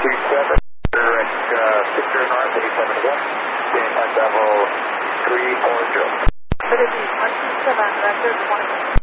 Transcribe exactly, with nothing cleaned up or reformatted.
three seven, direct uh, Victor North eighty-seven one, contact level three four zero. City one two seven, record one.